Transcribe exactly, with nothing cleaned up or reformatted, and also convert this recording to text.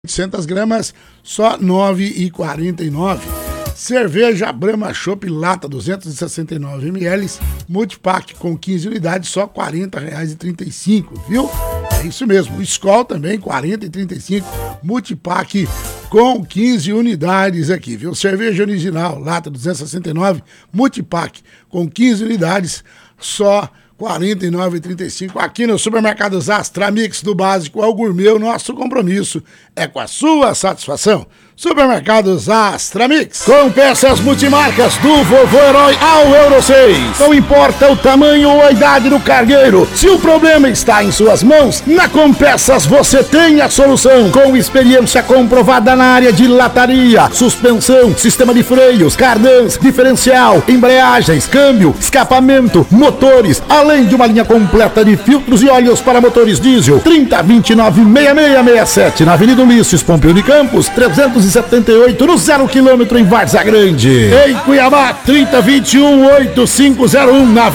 oitocentas gramas, só nove reais e quarenta e nove centavos. Cerveja Brahma Chopp Lata duzentos e sessenta e nove mililitros, multipack com quinze unidades, só quarenta reais e trinta e cinco centavos, viu? É isso mesmo. O Skol também, quarenta reais e trinta e cinco centavos, multipack com quinze unidades aqui, viu? Cerveja Original Lata duzentos e sessenta e nove, multipack com quinze unidades, só quarenta e nove reais e trinta e cinco centavos. Aqui no Supermercados Astra Mix, do básico ao gourmet, o nosso compromisso é com a sua satisfação. Supermercados Astra Mix. Com peças multimarcas do Vovô Herói ao Euro seis. Não importa o tamanho ou a idade do cargueiro, se o problema está em suas mãos, na Compeças você tem a solução. Com experiência comprovada na área de lataria, suspensão, sistema de freios, cardãs, diferencial, embreagens, câmbio, escapamento, motores, além de uma linha completa de filtros e óleos para motores diesel. trinta, vinte e nove, sessenta e seis sessenta e sete na Avenida Ulisses Pompeu de Campos, trezentos e setenta e oito no zero quilômetro em Várzea Grande. Em Cuiabá, trinta, vinte e um, oitenta e cinco zero um na